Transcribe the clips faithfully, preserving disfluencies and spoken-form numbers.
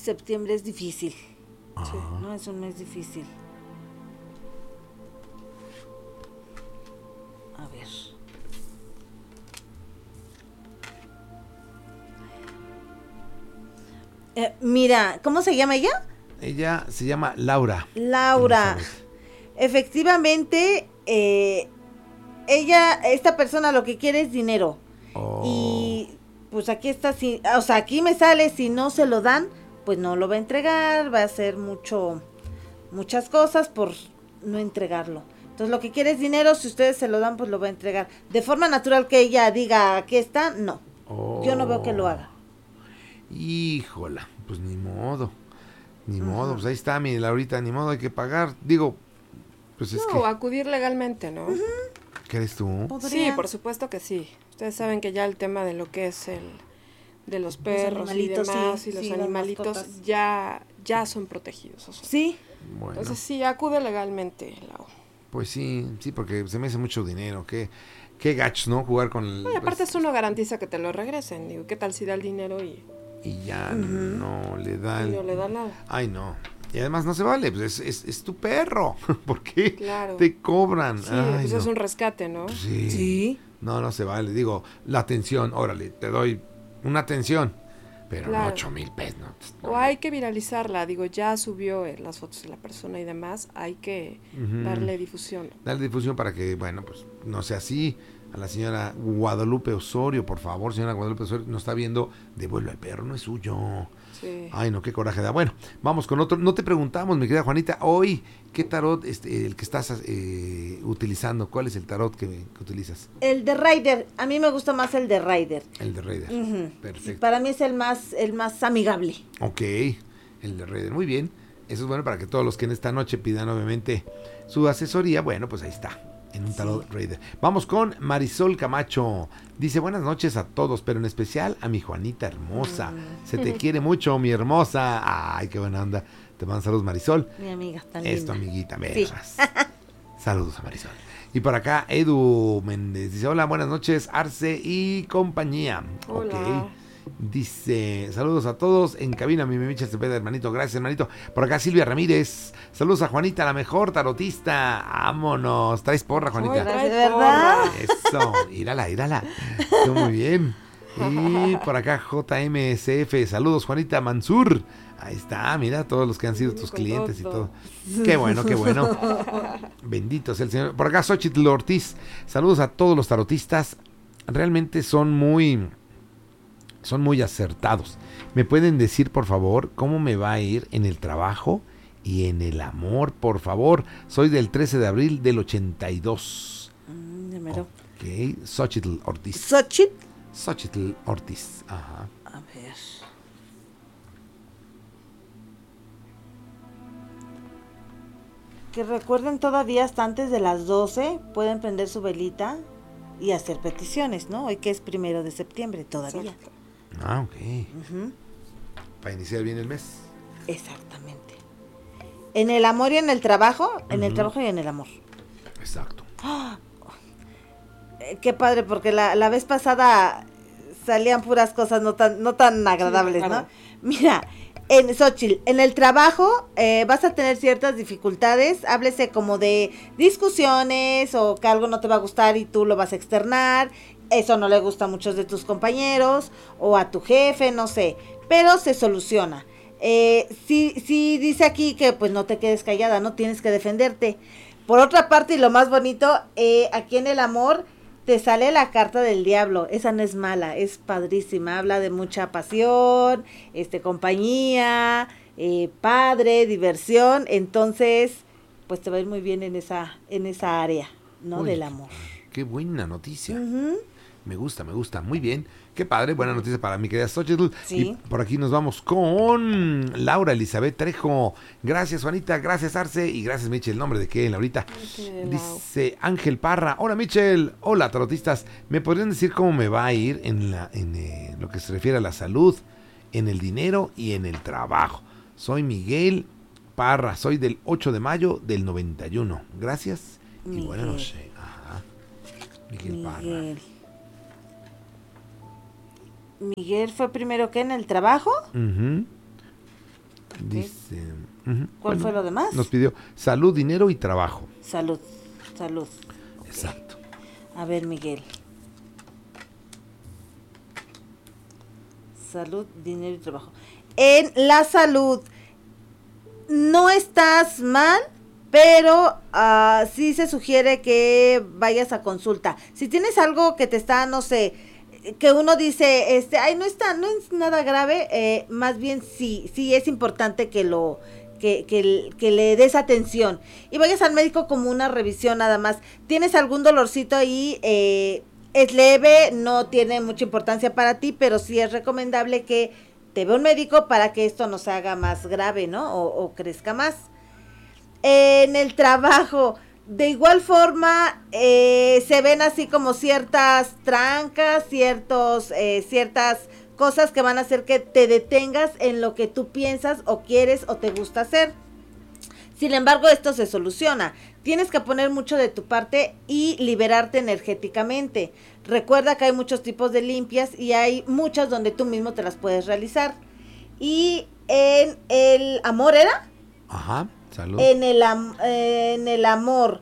septiembre es difícil. Ajá. Sí, no es un mes difícil. A ver. Eh, mira, ¿cómo se llama ella? Ella se llama Laura. Laura. Elizabeth. Efectivamente, eh, ella, esta persona lo que quiere es dinero. Oh. Y pues aquí está, si, o sea, aquí me sale, si no se lo dan, pues no lo va a entregar, va a hacer mucho, muchas cosas por no entregarlo. Entonces lo que quiere es dinero, si ustedes se lo dan, pues lo va a entregar. De forma natural que ella diga, aquí está, no. Oh. Yo no veo que lo haga. Híjola, pues ni modo. Ni Ajá. modo, pues ahí está mi Laurita, ni modo, hay que pagar. Digo, pues es No, que... acudir legalmente, ¿no? Ujú. ¿Crees tú? ¿Podría? Sí, por supuesto que sí. Ustedes saben que ya el tema de lo que es el de los perros y animalitos, demás sí, y los sí, las animalitos mascotas. ya ya son protegidos. O sea. Sí, Bueno, Entonces sí, acude legalmente, Lau. pues sí, sí, porque se me hace mucho dinero. Qué, qué gachos, ¿no? Jugar con el... No, y aparte pues, eso no garantiza que te lo regresen. Digo, ¿qué tal si da el dinero y, y ya Ujú. no le da... y el- no le da nada? Ay, no. Y además no se vale, pues es, es, es tu perro. ¿Por qué Claro. te cobran? Sí, Ay, pues no. es un rescate, ¿no? Pues sí. sí. No, no se vale. Digo, la atención, órale, te doy una atención, pero Claro. no ocho mil pesos. No, no. O hay que viralizarla, digo, ya subió eh, las fotos de la persona y demás, hay que Ujú. darle difusión. Darle difusión para que, bueno, pues no sea así. A la señora Guadalupe Osorio, por favor, señora Guadalupe Osorio, nos está viendo, devuelve al perro, no es suyo. Sí. Ay, no, qué coraje da. Bueno, vamos con otro. No te preguntamos, mi querida Juanita, hoy, ¿qué tarot este, el que estás eh, utilizando? ¿Cuál es el tarot que, que utilizas? El de Rider, a mí me gusta más el de Rider. El de Raider. Ujú. Perfecto. Para mí es el más, el más amigable. Ok, el de Raider. Muy bien. Eso es bueno para que todos los que en esta noche pidan obviamente su asesoría, bueno, pues ahí está, en un tarot Sí. Raider. Vamos con Marisol Camacho. Dice, buenas noches a todos, pero en especial a mi Juanita hermosa. Mm. Se te quiere mucho, mi hermosa. Ay, qué buena onda. Te mando saludos, Marisol. Mi amiga tan Esto, linda. amiguita, Sí. verás. Saludos a Marisol. Y por acá, Edu Méndez dice, hola, buenas noches, Arce y compañía. Hola. Ok. Dice, saludos a todos en cabina, mi Michel Cepeda, hermanito, gracias, hermanito. Por acá, Silvia Ramírez, saludos a Juanita, la mejor tarotista. Vámonos, traes porra, Juanita. Ay, trae ¿De verdad? porra. Eso, írala, írala. Estuvo muy bien. Y por acá, J M S F, saludos, Juanita Mansur. Ahí está, mira, todos los que han sido tus Con clientes y todo. todo. Qué bueno, qué bueno. Bendito sea el Señor. Por acá, Xochitl Ortiz, saludos a todos los tarotistas. Realmente son muy, son muy acertados. ¿Me pueden decir, por favor, cómo me va a ir en el trabajo y en el amor, por favor? Soy del trece de abril del ochenta y dos. Mm, ya mero. Ok, Xochitl Ortiz. Xochitl. Xochitl Ortiz. Ajá. A ver. Que recuerden todavía hasta antes de las doce pueden prender su velita y hacer peticiones, ¿no? Hoy que es primero de septiembre todavía. Exacto. Ah, ok. Ujú. Para iniciar bien el mes. Exactamente. En el amor y en el trabajo, en el Ujú. trabajo y en el amor. Exacto. Eh, qué padre, porque la, la vez pasada salían puras cosas no tan, no tan agradables, me ¿no? acuerdo. Mira, en Xochitl, en el trabajo eh, vas a tener ciertas dificultades, háblese como de discusiones o que algo no te va a gustar y tú lo vas a externar, eso no le gusta a muchos de tus compañeros o a tu jefe, no sé, pero se soluciona. Eh, sí, sí dice aquí que pues no te quedes callada, no tienes que defenderte. Por otra parte, y lo más bonito, eh, aquí en el amor te sale la carta del diablo. Esa no es mala, es padrísima. Habla de mucha pasión, este, compañía, eh, padre, diversión. Entonces, pues te va a ir muy bien en esa, en esa área, ¿no? Uy, Del amor. Qué buena noticia. Ujú. Me gusta, me gusta. Muy bien. Qué padre. Buena noticia para mi querida Xochitl. Sí. Y por aquí nos vamos con Laura Elizabeth Trejo. Gracias, Juanita. Gracias, Arce. Y gracias, Michel. ¿El nombre de qué, Laurita? Qué Lau. Dice Ángel Parra. Hola, Michel. Hola, tarotistas. ¿Me podrían decir cómo me va a ir en, la, en eh, lo que se refiere a la salud, en el dinero y en el trabajo? Soy Miguel Parra. Soy del ocho de mayo del noventa y uno. Gracias. Y Miguel. buena noche. Ajá. Miguel, Parra. Miguel. Miguel fue primero que en el trabajo. Ujú. Dice... Uh-huh. ¿Cuál bueno, fue lo demás? Nos pidió salud, dinero y trabajo. Salud, salud. Exacto. A ver, Miguel. Salud, dinero y trabajo. En la salud, no estás mal, pero uh, sí se sugiere que vayas a consulta. Si tienes algo que te está, no sé, que uno dice, este, ay, no está, no es nada grave, eh, más bien sí, sí es importante que lo, que, que, que le des atención. Y vayas al médico como una revisión nada más. ¿Tienes algún dolorcito ahí? Eh, es leve, no tiene mucha importancia para ti, pero sí es recomendable que te vea un médico para que esto no se haga más grave, ¿no? O, o crezca más. En el trabajo, de igual forma, eh, se ven así como ciertas trancas, ciertos, eh, ciertas cosas que van a hacer que te detengas en lo que tú piensas o quieres o te gusta hacer. Sin embargo, esto se soluciona. Tienes que poner mucho de tu parte y liberarte energéticamente. Recuerda que hay muchos tipos de limpias y hay muchas donde tú mismo te las puedes realizar. Y en el amor, ¿era? Ajá, salud. En el, am- en el amor,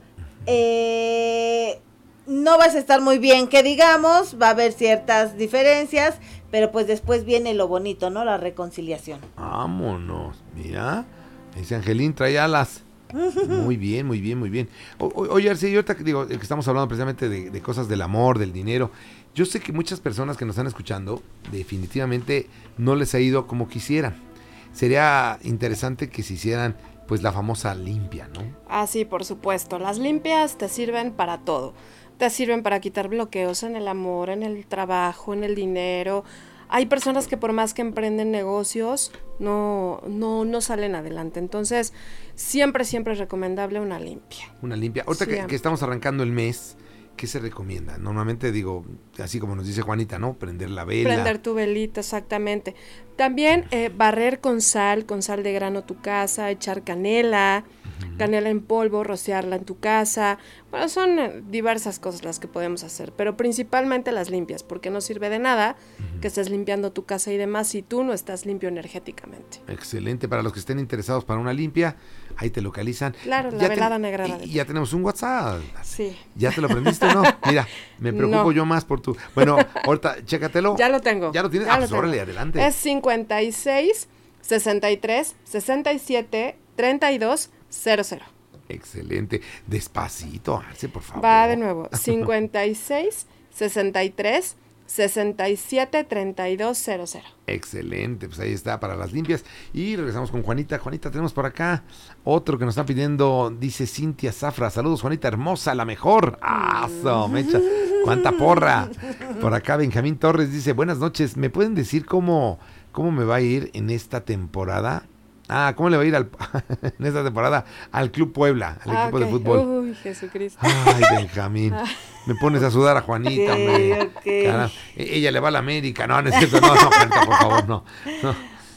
eh, no vas a estar muy bien, que digamos, va a haber ciertas diferencias, pero pues después viene lo bonito, ¿no? La reconciliación. Vámonos, mira. Dice Angelín, trae alas. Muy bien, muy bien, muy bien. O, o, oye, Arce, y ahorita que digo, que estamos hablando precisamente de, de cosas del amor, del dinero, yo sé que muchas personas que nos están escuchando definitivamente no les ha ido como quisieran. Sería interesante que se hicieran pues la famosa limpia, ¿no? Ah, sí, por supuesto. Las limpias te sirven para todo. Te sirven para quitar bloqueos en el amor, en el trabajo, en el dinero. Hay personas que por más que emprenden negocios, no, no, no salen adelante. Entonces, siempre, siempre es recomendable una limpia. Una limpia. Ahorita que, que estamos arrancando el mes, ¿qué se recomienda? Normalmente digo, así como nos dice Juanita, ¿no? Prender la vela. Prender tu velita, exactamente. También eh, barrer con sal, con sal de grano tu casa, echar canela, uh-huh. canela en polvo, rociarla en tu casa. Bueno, son eh, diversas cosas las que podemos hacer, pero principalmente las limpias, porque no sirve de nada uh-huh. que estés limpiando tu casa y demás si tú no estás limpio energéticamente. Excelente. Para los que estén interesados para una limpia, ahí te localizan. Claro, la ya velada ten- negra. Y ya tenemos un WhatsApp. Sí. ¿Ya te lo aprendiste o no? Mira, me preocupo No. yo más por tu... Bueno, ahorita, chécatelo. Ya lo tengo. Ya lo tienes. Ya Ah, lo pues tengo. órale, adelante. Es cincuenta y seis, sesenta y tres, sesenta y siete, treinta y dos, cero cero. Excelente. Despacito, Arce, por favor. Va de nuevo. cincuenta y seis, sesenta y tres, sesenta y siete, treinta y dos, cero cero. Excelente, pues ahí está para las limpias. Y regresamos con Juanita. Juanita, tenemos por acá otro que nos está pidiendo, dice Cintia Zafra. Saludos, Juanita, hermosa, la mejor. ¡Ah, so, mecha! ¡Cuánta porra! Por acá Benjamín Torres dice, buenas noches, ¿me pueden decir cómo, cómo me va a ir en esta temporada? Ah, ¿cómo le va a ir al, en esta temporada al Club Puebla, al Ah, equipo okay. de fútbol? Uy, Jesucristo. Ay, Benjamín. Me pones a sudar a Juanita, Ok, hombre. ok. Caramba. E- Ella le va a la América. No, no es cierto. No, no, Juanita, por favor, no. no.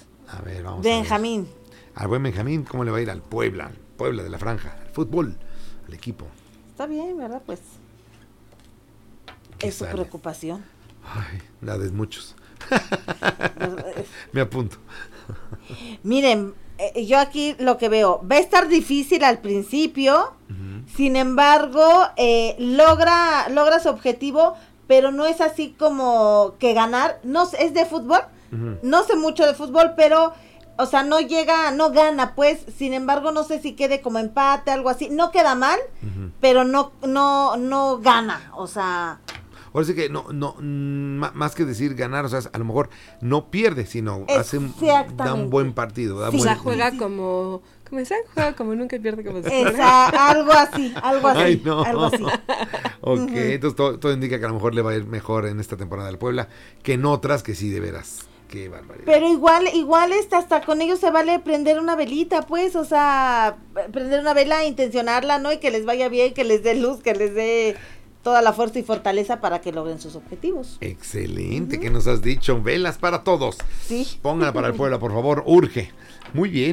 A ver, vamos Benjamín. a ver. Al buen Benjamín, ¿cómo le va a ir al Puebla? Al Puebla de la Franja, al fútbol, al equipo. Está bien, ¿verdad? Pues ¿Qué es su sale? preocupación. Ay, la de muchos. Me apunto. Miren, eh, yo aquí lo que veo, va a estar difícil al principio, uh-huh. sin embargo, eh, logra, logra su objetivo, pero no es así como que ganar, no es de fútbol, uh-huh. no sé mucho de fútbol, pero, o sea, no llega, no gana, pues, sin embargo, no sé si quede como empate, algo así, no queda mal, uh-huh. pero no, no, no gana, o sea... Ahora sí que no, no, mm, más que decir ganar, o sea, a lo mejor no pierde, sino hace un, da un buen partido. Da Sí, buen... o sea, juega como, como dicen, juega como nunca y pierde como siempre. Esa, algo así, algo así, Ay, no. algo así. Ok, Uh-huh. entonces todo, todo indica que a lo mejor le va a ir mejor en esta temporada del Puebla que en otras que sí, de veras. Qué barbaridad. Pero igual, igual este, hasta con ellos se vale prender una velita, pues, o sea, prender una vela, intencionarla, ¿no? Y que les vaya bien, que les dé luz, que les dé toda la fuerza y fortaleza para que logren sus objetivos. Excelente, uh-huh. que nos has dicho, velas para todos. Sí. Pónganla para el Puebla, por favor, urge. Muy bien.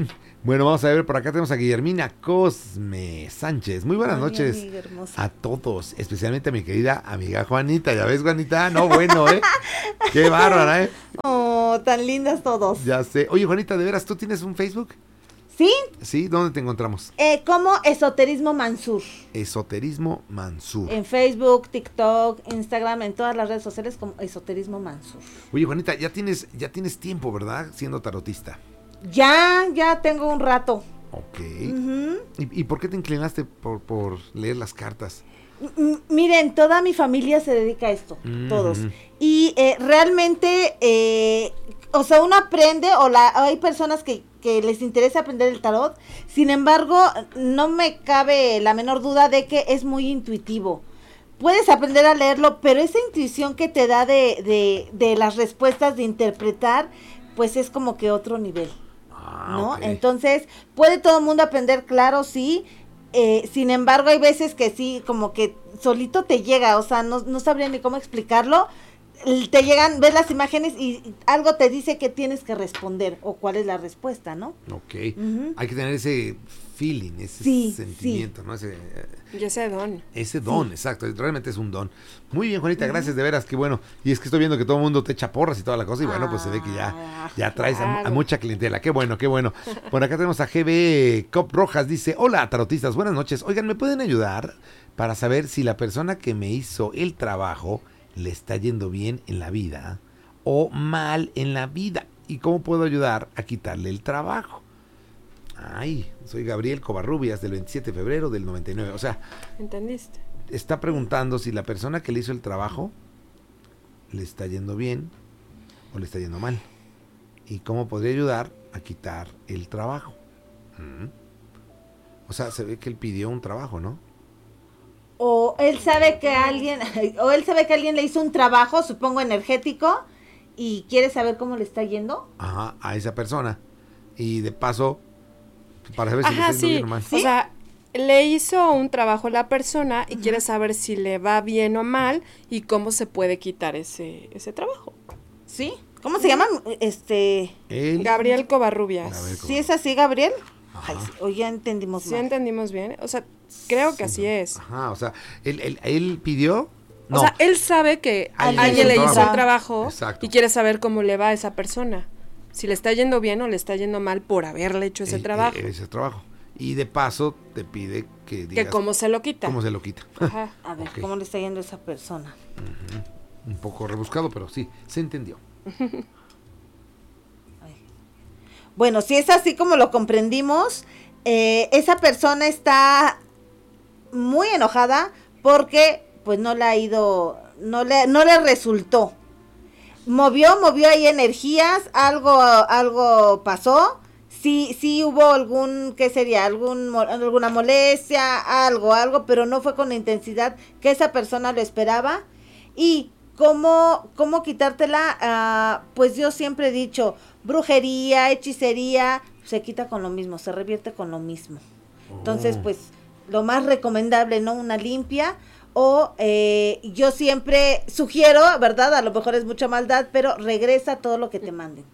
Bueno, vamos a ver, por acá tenemos a Guillermina Cosme Sánchez. Muy buenas Ay, noches amiga hermosa. a todos, especialmente a mi querida amiga Juanita. ¿Ya ves, Juanita? No, bueno, ¿eh? Qué bárbara, ¿eh? Oh, tan lindas todos. Ya sé. Oye, Juanita, ¿de veras tú tienes un Facebook? ¿Sí? Sí, ¿dónde te encontramos? Eh, como Esoterismo Mansur. Esoterismo Mansur. En Facebook, TikTok, Instagram, en todas las redes sociales como Esoterismo Mansur. Oye, Juanita, ya tienes, ya tienes tiempo, ¿verdad? Siendo tarotista. Ya, ya tengo un rato. Ok. Ujú. ¿Y, y por qué te inclinaste por, por leer las cartas? M- Miren, toda mi familia se dedica a esto, Mm. todos. Y eh, realmente, eh, o sea, uno aprende, o la, hay personas que, que les interesa aprender el tarot. Sin embargo, no me cabe la menor duda de que es muy intuitivo. Puedes aprender a leerlo, pero esa intuición que te da de, de, de las respuestas, de interpretar, pues es como que otro nivel. Ah, ¿No? ok. Entonces, puede todo el mundo aprender, claro, sí. Eh, sin embargo, hay veces que sí, como que solito te llega, o sea, no, no sabría ni cómo explicarlo. L- Te llegan, ves las imágenes y algo te dice que tienes que responder o cuál es la respuesta, ¿no? Ok. Ujú. Hay que tener ese feeling, ese Sí, sentimiento, ¿no? Ese, eh, Y ese don. ese don, exacto. Realmente es un don. Muy bien, Juanita, gracias de veras, qué bueno. Y es que estoy viendo que todo el mundo te echa porras y toda la cosa. Y bueno, pues se ve que ya, Ah, ya traes a, claro. a mucha clientela. Qué bueno, qué bueno. Por acá tenemos a G B Cop Rojas. Dice, hola, tarotistas, buenas noches. Oigan, ¿me pueden ayudar para saber si la persona que me hizo el trabajo le está yendo bien en la vida o mal en la vida? ¿Y cómo puedo ayudar a quitarle el trabajo? Ay, soy Gabriel Covarrubias del veintisiete de febrero del noventa y nueve. O sea, ¿Entendiste? está preguntando si la persona que le hizo el trabajo le está yendo bien o le está yendo mal. ¿Y cómo podría ayudar a quitar el trabajo? Mm. O sea, se ve que él pidió un trabajo, ¿no? O él sabe que alguien, o él sabe que alguien le hizo un trabajo, supongo energético, y quiere saber cómo le está yendo. Ajá, a esa persona. Y de paso, para saber si Ajá, le está yendo sí. bien o mal. O sea, le hizo un trabajo a la persona y quiere saber si le va bien o mal y cómo se puede quitar ese, ese trabajo. ¿Sí? ¿Cómo se llama? Este, Él, Gabriel Covarrubias. Gabriel ¿sí es así, Gabriel? Ajá. Ay, sí, o ya entendimos ¿Sí mal. entendimos bien? O sea, creo que Sí, así ¿no? es. Ajá, o sea, él, él, él pidió. No, O sea, él sabe que Alguien alguien, le le hizo hizo un un trabajo Exacto. y quiere saber cómo le va a esa persona. Si le está yendo bien o le está yendo mal por haberle hecho ese él- trabajo. él- ese trabajo. Y de paso te pide que digas que cómo se lo quita. cómo se lo quita. Ajá. A ver, Ok. ¿cómo le está yendo a esa persona? Un poco rebuscado, pero sí, se entendió. Bueno, si es así como lo comprendimos, eh, esa persona está muy enojada porque pues no le ha ido, no le, no le resultó. Movió, movió ahí energías, algo, algo pasó. Sí, sí hubo algún, ¿qué sería? Algún, mo- alguna molestia, algo, algo, pero no fue con la intensidad que esa persona lo esperaba. Y cómo, cómo quitártela, ah, pues yo siempre he dicho, brujería, hechicería, se quita con lo mismo, se revierte con lo mismo. Entonces, Oh. pues, lo más recomendable, ¿no? Una limpia. O eh, yo siempre sugiero, ¿verdad? A lo mejor es mucha maldad, pero regresa todo lo que te manden.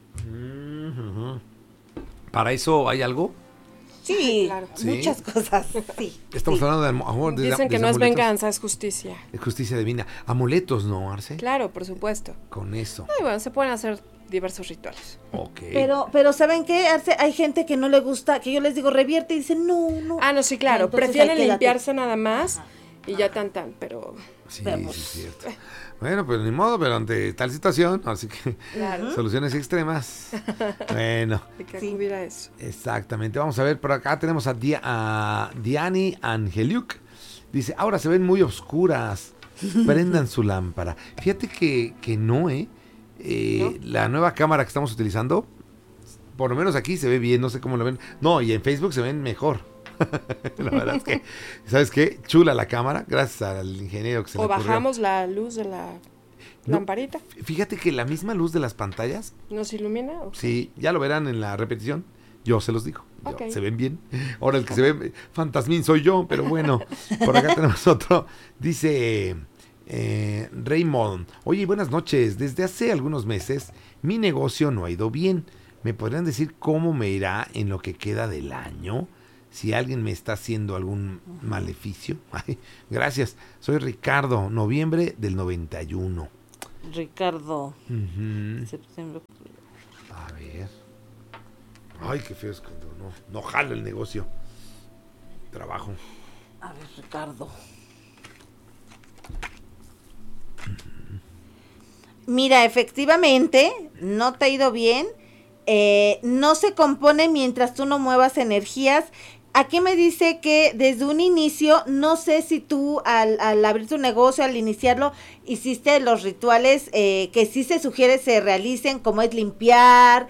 Ujú. ¿Para eso hay algo? Sí, Claro. ¿Sí? muchas cosas, sí. Estamos sí. hablando de, amor, de Dicen que de no es amuletos. venganza, es justicia. Es justicia divina. Amuletos, ¿no, Arce? Claro, por supuesto. Con eso. Y bueno, se pueden hacer diversos rituales. Ok. Pero, pero ¿saben qué? Arce? Hay gente que no le gusta, que yo les digo revierte y dicen, no, no. Ah, no, sí, claro. Entonces, Prefieren ahí quédate. limpiarse nada más y ya tan tan, pero Sí, pero, sí, pues, es cierto. Bueno, pues ni modo, pero ante tal situación, así que claro, soluciones extremas. Bueno, hay que Sí. acudir a eso. exactamente. Vamos a ver, por acá tenemos a, Dia- a Diani Angeliuk. Dice, ahora se ven muy oscuras. Prendan su lámpara. Fíjate que, que no, ¿eh? Eh, La nueva cámara que estamos utilizando, por lo menos aquí se ve bien, no sé cómo lo ven. No, y en Facebook se ven mejor. La verdad es que, ¿sabes qué? Chula la cámara, gracias al ingeniero que se O le ocurrió. bajamos la luz de la No. lamparita. Fíjate que la misma luz de las pantallas, ¿Nos ilumina? ¿O qué? sí, ya lo verán en la repetición. Yo se los digo. Yo- Ok. Se ven bien. Ahora el que se ve fantasmín soy yo, pero bueno. Por acá tenemos otro. Dice eh, Raymond. Oye, buenas noches. Desde hace algunos meses mi negocio no ha ido bien. ¿Me podrían decir cómo me irá en lo que queda del año? Si alguien me está haciendo algún maleficio. Ay, gracias. Soy Ricardo, noviembre del noventa y uno. Ricardo. Uh-huh. Septiembre. A ver. Ay, qué feo es cuando no, no jala el negocio. Trabajo. A ver, Ricardo. Mira, efectivamente, no te ha ido bien. Eh, no se compone mientras tú no muevas energías. Aquí me dice que desde un inicio, no sé si tú al, al abrir tu negocio, al iniciarlo, hiciste los rituales eh, que sí se sugiere se realicen, como es limpiar,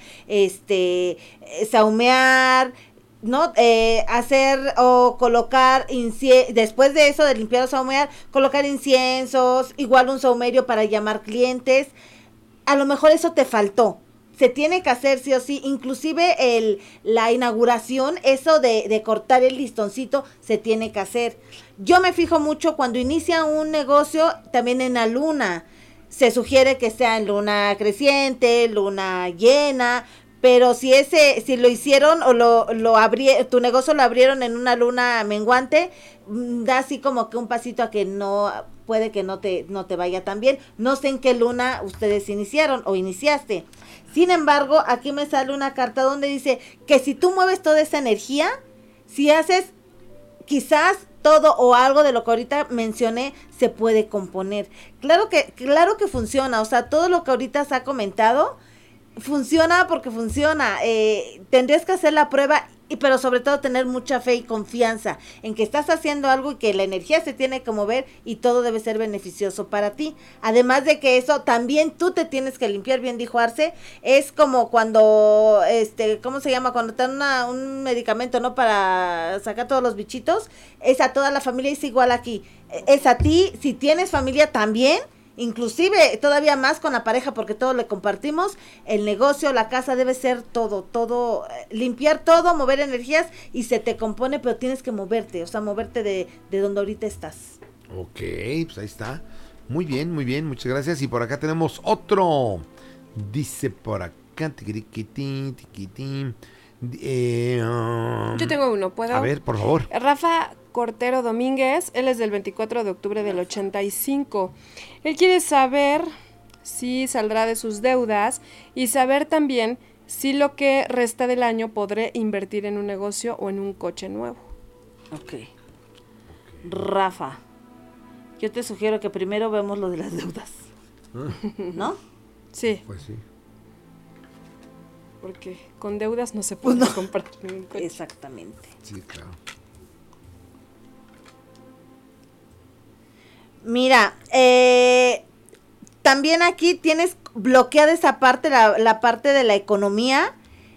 este, eh, saumear, ¿no? Eh, hacer o colocar incienso, después de eso de limpiar o saumear, colocar inciensos, igual un saumerio para llamar clientes. A lo mejor eso te faltó. Se tiene que hacer sí o sí, inclusive el, la inauguración, eso de, de cortar el listoncito, se tiene que hacer. Yo me fijo mucho cuando inicia un negocio, también en la luna. Se sugiere que sea en luna creciente, luna llena, pero si ese, si lo hicieron o lo, lo abrie, tu negocio lo abrieron en una luna menguante, da así como que un pasito a que no, puede que no te, no te vaya tan bien. No sé en qué luna ustedes iniciaron o iniciaste. Sin embargo, aquí me sale una carta donde dice que si tú mueves toda esa energía, si haces quizás todo o algo de lo que ahorita mencioné, se puede componer. Claro que, claro que funciona, o sea, todo lo que ahorita se ha comentado, funciona porque funciona. Eh, tendrías que hacer la prueba, y, pero sobre todo tener mucha fe y confianza en que estás haciendo algo y que la energía se tiene que mover y todo debe ser beneficioso para ti. Además de que eso también tú te tienes que limpiar, bien dijo Arce. Es como cuando, este, ¿cómo se llama? Cuando te dan una, un medicamento, ¿no? Para sacar todos los bichitos. Es a toda la familia, es igual aquí. Es a ti, si tienes familia también. Inclusive todavía más con la pareja porque todo le compartimos, el negocio, la casa debe ser todo, todo, eh, limpiar todo, mover energías y se te compone, pero tienes que moverte, o sea, moverte de, de donde ahorita estás. Ok, pues ahí está. Muy bien, muy bien, muchas gracias. Y por acá tenemos otro. Dice por acá, tiquitiquitín, tiquitín. Eh, um, Yo tengo uno, ¿puedo? A ver, por favor. Rafa Cortero Domínguez, él es del veinticuatro de octubre del ochenta y cinco. Él quiere saber si saldrá de sus deudas y saber también si lo que resta del año podré invertir en un negocio o en un coche nuevo. Ok. Rafa, yo te sugiero que primero vemos lo de las deudas. ¿No? Sí. Pues sí. Porque con deudas no se puede Pues no. comprar ningún coche. Exactamente. Sí, claro. Mira, eh, también aquí tienes bloqueada esa parte, la, la parte de la economía.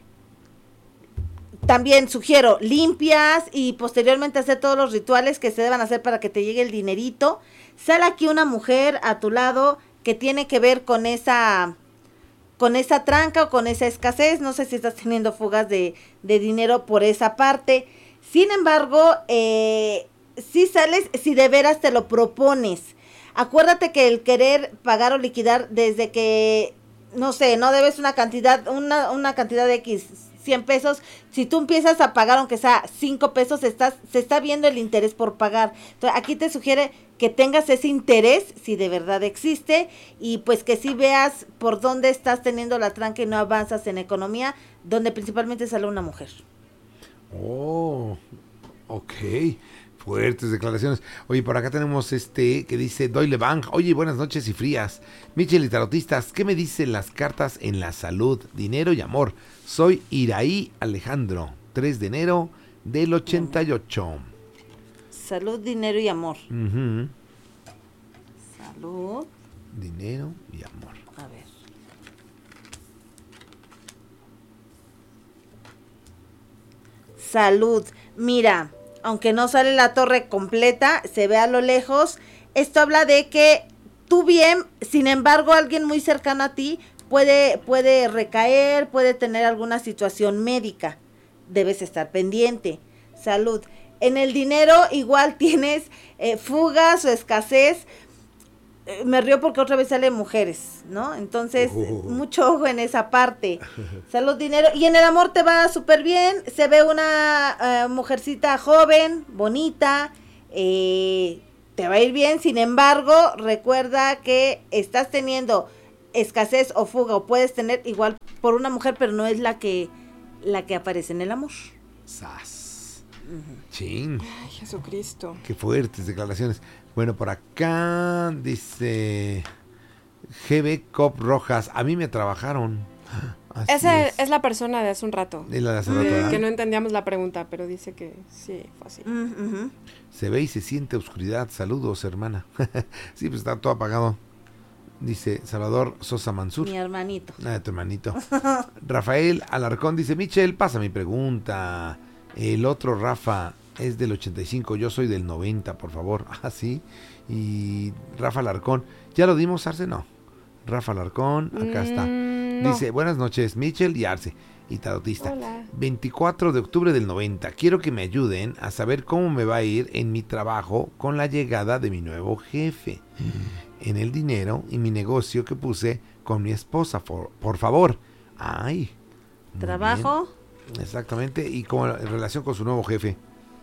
También sugiero limpias y posteriormente hacer todos los rituales que se deban hacer para que te llegue el dinerito. Sale aquí una mujer a tu lado que tiene que ver con esa, con esa tranca o con esa escasez. No sé si estás teniendo fugas de, de dinero por esa parte. Sin embargo, eh... si sales, si de veras te lo propones. Acuérdate que el querer pagar o liquidar desde que, no sé, no debes una cantidad, una, una cantidad de X, cien pesos, si tú empiezas a pagar aunque sea cinco pesos, estás, se está viendo el interés por pagar. Entonces, aquí te sugiere que tengas ese interés, si de verdad existe, y pues que sí veas por dónde estás teniendo la tranca y no avanzas en economía, donde principalmente sale una mujer. Oh, ok. Fuertes declaraciones. Oye, por acá tenemos este que dice Doyle Bank. Oye, buenas noches y frías. Michel y tarotistas, ¿qué me dicen las cartas en la salud, dinero y amor? Soy Iraí Alejandro, tres de enero del ochenta y ocho. Salud, dinero y amor. Uh-huh. Salud. Dinero y amor. A ver. Salud. Mira, aunque no sale la torre completa, se ve a lo lejos. Esto habla de que tú bien, sin embargo, alguien muy cercano a ti puede, puede recaer, puede tener alguna situación médica. Debes estar pendiente. Salud. En el dinero igual tienes eh, fugas o escasez. eh, me río porque otra vez sale mujeres, ¿no? Entonces, Uh. mucho ojo en esa parte. Salud, dinero. Y en el amor te va súper bien. Se ve una eh, mujercita joven, bonita. Eh, te va a ir bien. Sin embargo, recuerda que estás teniendo escasez o fuga, o puedes tener igual por una mujer, pero no es la que, la que aparece en el amor. Sas. Chin. Ay, Jesucristo. Qué fuertes declaraciones. Bueno, por acá dice G B Cop Rojas. A mí me trabajaron. Así Esa es. es la persona de hace un rato. Es la de hace rato, Eh, ¿verdad? que no entendíamos la pregunta, pero dice que sí, fue así. Mm, ujú. Se ve y se siente oscuridad. Saludos, hermana. Sí, pues está todo apagado. Dice Salvador Sosa Mansur. Mi hermanito. Ah, tu hermanito. Rafael Alarcón dice, Michelle, pasa mi pregunta. El otro Rafa es del ochenta y cinco, yo soy del noventa, por favor. Ah, sí. Y Rafa Alarcón, ¿ya lo dimos, Arce? No. Rafa Alarcón, acá está. Mm, no. Dice, buenas noches, Michelle y Arce, y tarotista. Hola. veinticuatro de octubre del noventa. Quiero que me ayuden a saber cómo me va a ir en mi trabajo con la llegada de mi nuevo jefe. En el dinero y mi negocio que puse con mi esposa, por, por favor. Ay. muy Trabajo. bien. Exactamente. Y como en relación con su nuevo jefe.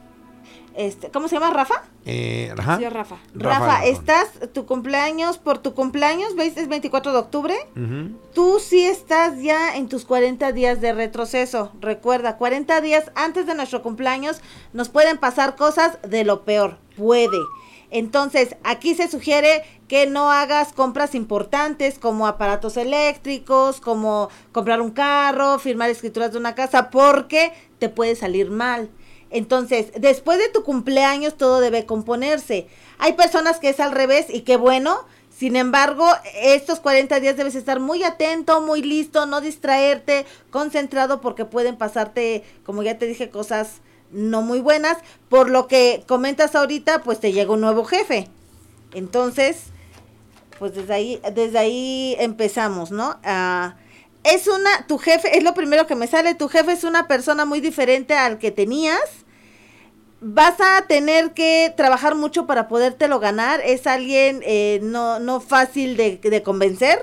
Este, ¿cómo se llama, Rafa? Eh, ajá. Sí, es Rafa. Rafa, Alarcón. estás, tu cumpleaños, por tu cumpleaños, ¿veis? Es veinticuatro de octubre. Ujú. Tú sí estás ya en tus cuarenta días de retroceso. Recuerda, cuarenta días antes de nuestro cumpleaños nos pueden pasar cosas de lo peor. Puede. Entonces, aquí se sugiere que no hagas compras importantes como aparatos eléctricos, como comprar un carro, firmar escrituras de una casa, porque te puede salir mal. Entonces, después de tu cumpleaños todo debe componerse. Hay personas que es al revés y qué bueno. Sin embargo, estos cuarenta días debes estar muy atento, muy listo, no distraerte, concentrado, porque pueden pasarte, como ya te dije, cosas no muy buenas. Por lo que comentas ahorita, pues te llega un nuevo jefe. Entonces, pues desde ahí, desde ahí empezamos, ¿no? Ah, es una, tu jefe, es lo primero que me sale, tu jefe es una persona muy diferente al que tenías. Vas a tener que trabajar mucho para podértelo ganar. Es alguien eh, no, no fácil de, de convencer.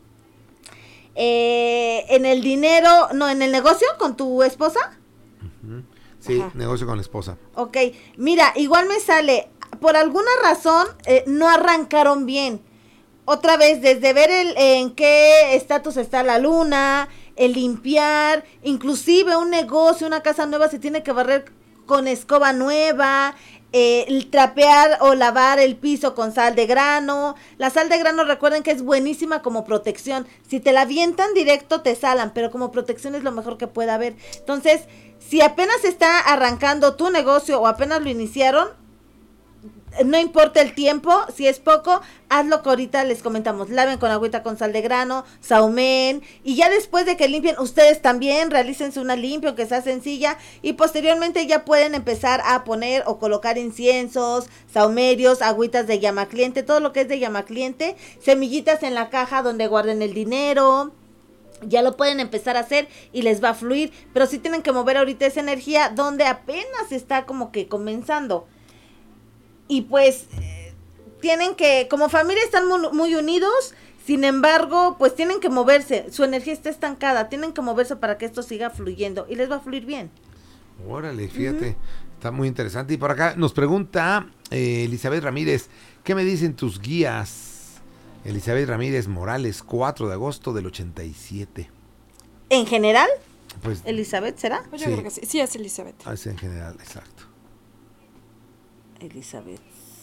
Eh, en el dinero, no, en el negocio con tu esposa. Ujú. Sí, Ajá. negocio con la esposa. Ok, mira, igual me sale, por alguna razón eh, no arrancaron bien. Otra vez, desde ver el, en qué estatus está la luna, el limpiar, inclusive un negocio, una casa nueva se tiene que barrer con escoba nueva, eh, el trapear o lavar el piso con sal de grano. La sal de grano, recuerden que es buenísima como protección. Si te la avientan directo te salan, pero como protección es lo mejor que puede haber. Entonces, si apenas está arrancando tu negocio o apenas lo iniciaron, no importa el tiempo, si es poco, haz lo que ahorita les comentamos, laven con agüita con sal de grano, saumen, y ya después de que limpien, ustedes también realícense una limpia, aunque sea sencilla, y posteriormente ya pueden empezar a poner o colocar inciensos, saumerios, agüitas de llama cliente, todo lo que es de llama cliente, semillitas en la caja donde guarden el dinero. Ya lo pueden empezar a hacer y les va a fluir, pero sí tienen que mover ahorita esa energía donde apenas está como que comenzando. Y pues eh, tienen que, como familia están muy, muy unidos, sin embargo, pues tienen que moverse, su energía está estancada, tienen que moverse para que esto siga fluyendo y les va a fluir bien. Órale, fíjate, uh-huh. Está muy interesante. Y por acá nos pregunta eh, Elizabeth Ramírez, ¿qué me dicen tus guías? Elizabeth Ramírez Morales, cuatro de agosto del ochenta y siete. ¿En general? Pues, ¿Elizabeth será? Pues yo sí. creo que sí, sí es Elizabeth. Ah, sí, en general, exacto. Elizabeth.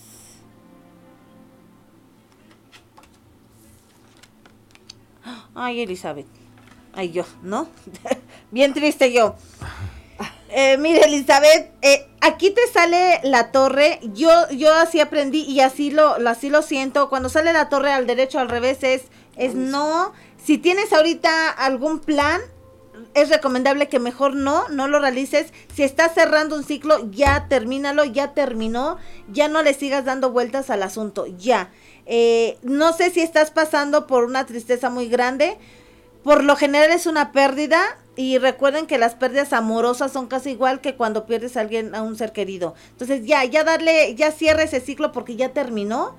Ay, Elizabeth. Ay, yo, ¿no? Bien triste yo. Eh, mire, Elizabeth, eh, aquí te sale la torre. Yo, yo así aprendí y así lo, así lo siento. Cuando sale la torre al derecho, al revés es, es no. Si tienes ahorita algún plan, es recomendable que mejor no, no lo realices. Si estás cerrando un ciclo, ya termínalo, ya terminó, ya no le sigas dando vueltas al asunto, ya. Eh, no sé si estás pasando por una tristeza muy grande, por lo general es una pérdida, y recuerden que las pérdidas amorosas son casi igual que cuando pierdes a alguien, a un ser querido. Entonces ya, ya darle, ya cierra ese ciclo porque ya terminó.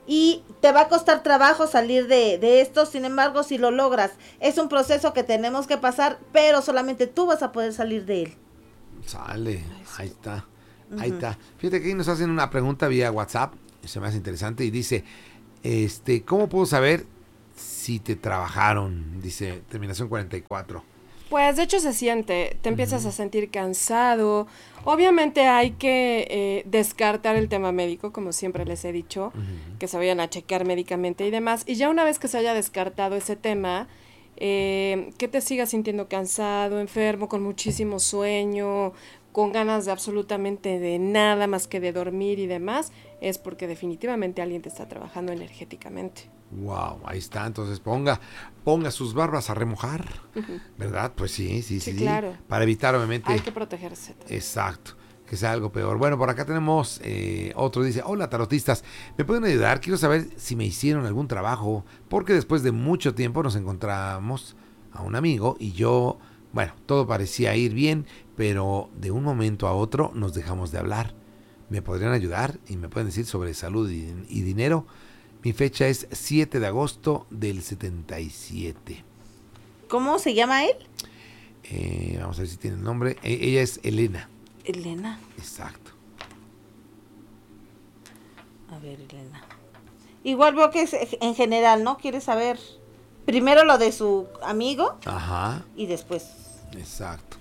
y te va a costar trabajo salir de, de esto. Sin embargo, si lo logras, es un proceso que tenemos que pasar, pero solamente tú vas a poder salir de él. Sale, ahí está, ahí uh-huh. está. Fíjate que ahí nos hacen una pregunta vía WhatsApp, se me hace interesante, y dice, este, ¿cómo puedo saber si te trabajaron? Dice, terminación cuarenta y cuatro. Pues de hecho se siente, te empiezas uh-huh. a sentir cansado. Obviamente hay que eh, descartar el tema médico, como siempre les he dicho, uh-huh. que se vayan a checar médicamente y demás. Y ya una vez que se haya descartado ese tema, eh, que te sigas sintiendo cansado, enfermo, con muchísimo sueño, con ganas de absolutamente de nada más que de dormir y demás, es porque definitivamente alguien te está trabajando energéticamente. Wow, ahí está. Entonces ponga, ponga sus barbas a remojar, uh-huh. ¿verdad? Pues sí, sí, sí, sí. Claro. Para evitar, obviamente. Hay que protegerse. Exacto, que sea algo peor. Bueno, por acá tenemos eh, otro, dice, hola tarotistas, ¿me pueden ayudar? Quiero saber si me hicieron algún trabajo, porque después de mucho tiempo nos encontramos a un amigo y yo, bueno, todo parecía ir bien, pero de un momento a otro nos dejamos de hablar. ¿Me podrían ayudar? Y me pueden decir sobre salud y, y dinero. Mi fecha es siete de agosto del setenta y siete. ¿Cómo se llama él? Eh, vamos a ver si tiene el nombre. E- ella es Elena. Elena. Exacto. A ver, Elena. Igual veo que es en general, ¿no? Quiere saber primero lo de su amigo. Ajá. Y después. Exacto.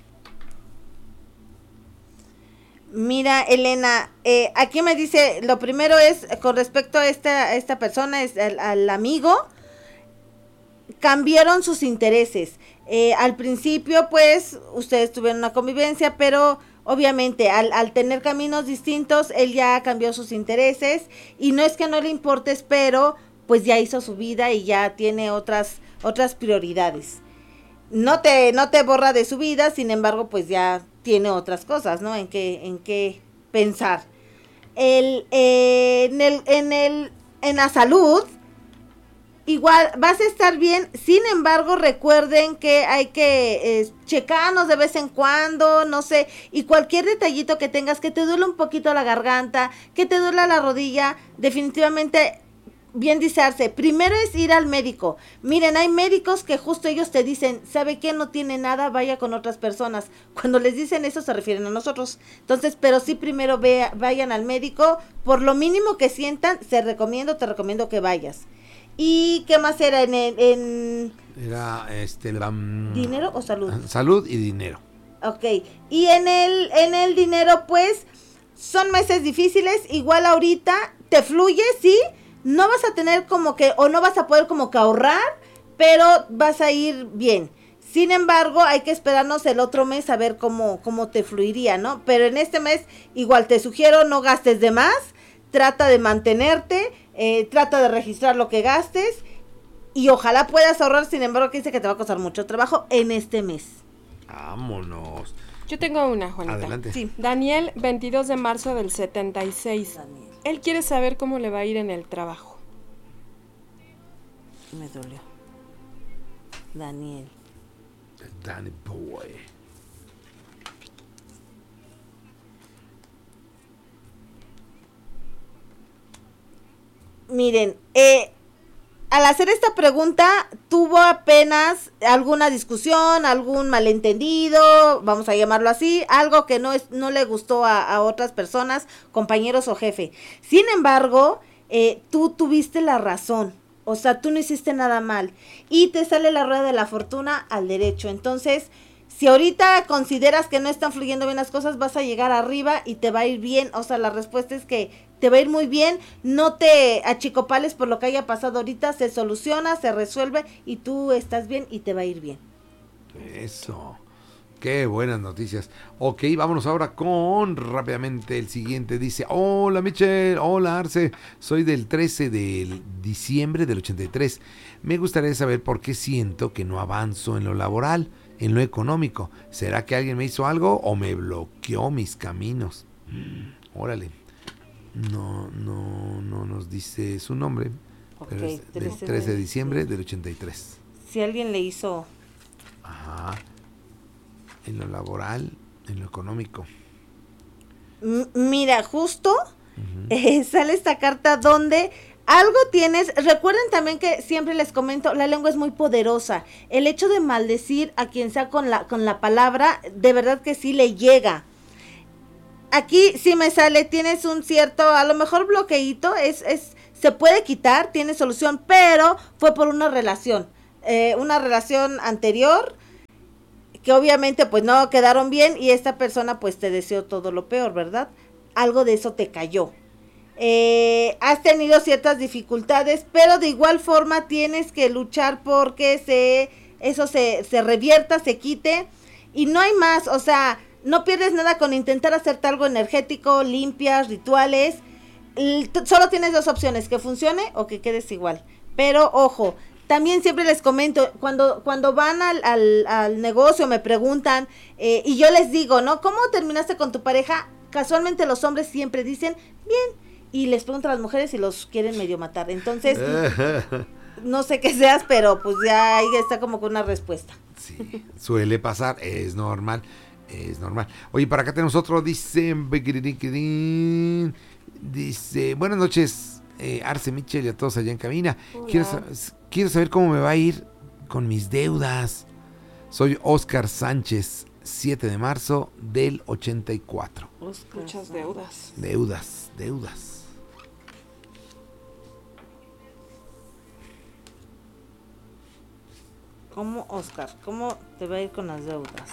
Mira, Elena, eh, aquí me dice, lo primero es, con respecto a esta, a esta persona, es al, al amigo, cambiaron sus intereses. Eh, al principio, pues, ustedes tuvieron una convivencia, pero obviamente al, al tener caminos distintos, él ya cambió sus intereses, y no es que no le importes, pero pues ya hizo su vida y ya tiene otras, otras prioridades. No te, no te borra de su vida, sin embargo, pues ya tiene otras cosas, ¿no? En qué, en qué pensar. El, eh, en el, en el, en la salud, igual vas a estar bien. Sin embargo, recuerden que hay que eh, checarnos de vez en cuando, no sé, y cualquier detallito que tengas, que te duele un poquito la garganta, que te duele la rodilla, definitivamente. Bien dice Arce, primero es ir al médico. Miren, hay médicos que justo ellos te dicen, ¿sabe qué? No tiene nada, vaya con otras personas. Cuando les dicen eso se refieren a nosotros. Entonces, pero sí primero vea, vayan al médico, por lo mínimo que sientan, se recomiendo, te recomiendo que vayas. ¿Y qué más era en el, en Era este la um, dinero o salud? Salud y dinero. Ok, y en el, en el dinero, pues, son meses difíciles, igual ahorita te fluye, sí. No vas a tener como que, o no vas a poder como que ahorrar, pero vas a ir bien. Sin embargo, hay que esperarnos el otro mes a ver cómo, cómo te fluiría, ¿no? Pero en este mes, igual te sugiero, no gastes de más, trata de mantenerte, eh, trata de registrar lo que gastes, y ojalá puedas ahorrar. Sin embargo, que dice que te va a costar mucho trabajo en este mes. Vámonos. Yo tengo una, Juanita. Adelante. Sí. Daniel, veintidós de marzo del setenta y seis. Daniel. Él quiere saber cómo le va a ir en el trabajo. Me dolió. Daniel. Danny Boy. Miren, eh, al hacer esta pregunta tuvo apenas alguna discusión, algún malentendido, vamos a llamarlo así, algo que no es, no le gustó a, a otras personas, compañeros o jefe. Sin embargo, eh, tú tuviste la razón, o sea, tú no hiciste nada mal y te sale la rueda de la fortuna al derecho. Entonces, si ahorita consideras que no están fluyendo bien las cosas, vas a llegar arriba y te va a ir bien. O sea, la respuesta es que te va a ir muy bien. No te achicopales por lo que haya pasado ahorita. Se soluciona, se resuelve y tú estás bien y te va a ir bien. Eso. Qué buenas noticias. Ok, vámonos ahora con rápidamente el siguiente. Dice, hola Michelle, hola Arce, soy del trece de diciembre del ochenta y tres. Me gustaría saber por qué siento que no avanzo en lo laboral, en lo económico. ¿Será que alguien me hizo algo o me bloqueó mis caminos? Mm, órale. No, no, no nos dice su nombre. Okay, pero es del trece de diciembre del ochenta y tres. Si alguien le hizo... Ajá. En lo laboral, en lo económico. M- mira, justo uh-huh. eh, sale esta carta donde Algo tienes, recuerden también que siempre les comento, la lengua es muy poderosa. El hecho de maldecir a quien sea con la, con la palabra, de verdad que sí le llega. Aquí sí me sale, tienes un cierto, a lo mejor bloqueíto, es, es, se puede quitar, tiene solución, pero fue por una relación, eh, una relación anterior, que obviamente pues no quedaron bien y esta persona pues te deseó todo lo peor, ¿verdad? Algo de eso te cayó. Eh, has tenido ciertas dificultades, pero de igual forma tienes que luchar porque se, eso se, se revierta, se quite, y no hay más, o sea, no pierdes nada con intentar hacerte algo energético, limpias, rituales. L- solo tienes dos opciones, que funcione o que quedes igual, pero ojo, también siempre les comento, cuando, cuando van al, al, al negocio me preguntan, eh, y yo les digo, ¿no? ¿Cómo terminaste con tu pareja? Casualmente los hombres siempre dicen, bien, y les pregunto a las mujeres si los quieren medio matar. Entonces, no sé qué seas, pero pues ya ahí está como con una respuesta. Sí, suele pasar, es normal, es normal. Oye, para acá tenemos otro, dice, dice, buenas noches, eh, Arce, Michel y a todos allá en cabina. Quiero, sa- quiero saber cómo me va a ir con mis deudas. Soy Oscar Sánchez, siete de marzo del ochenta y cuatro. Muchas deudas. Deudas, deudas. ¿Cómo, Oscar? ¿Cómo te va a ir con las deudas?